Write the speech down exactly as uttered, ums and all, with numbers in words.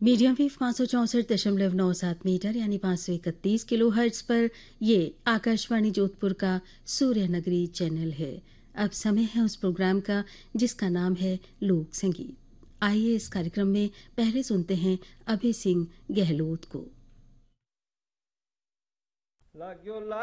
Medium wave पाँच सौ चौंसठ दशमलव नौ सात मीटर यानी पाँच सौ इकतीस किलो हर्ट्ज पर ये आकाशवाणी जोधपुर का सूर्य नगरी चैनल है। अब समय है उस प्रोग्राम का जिसका नाम है लोक संगीत। आइए इस कार्यक्रम में पहले सुनते हैं अभय सिंह गहलोत को।